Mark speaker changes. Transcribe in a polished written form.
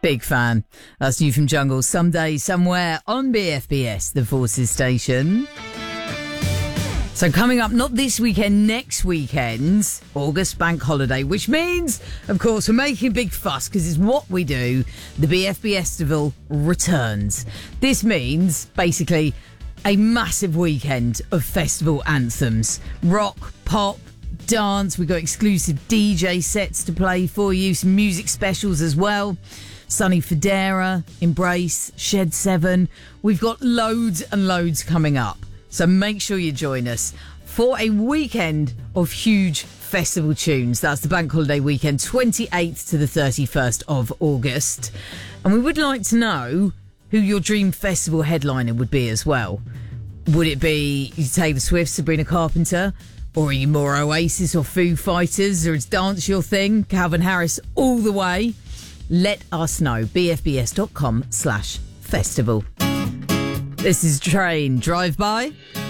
Speaker 1: Big fan. That's new from Jungle. Someday, somewhere on BFBS, the Forces station. So coming up, not this weekend, next weekend, August bank holiday, which means, of course, we're making a big fuss because it's what we do. The BFBS Festival returns. This means, basically, a massive weekend of festival anthems. Rock, pop, dance. We've got exclusive DJ sets to play for you. Some music specials as well. Sonny Fodera, Embrace, Shed 7. We've got loads and loads coming up. So make sure you join us for a weekend of huge festival tunes. That's the bank holiday weekend, 28th to the 31st of August. And we would like to know who your dream festival headliner would be as well. Would it be Taylor Swift, Sabrina Carpenter? Or are you more Oasis or Foo Fighters? Or is dance your thing? Calvin Harris all the way? Let us know. bfbs.com/festival. This is Train Drive By.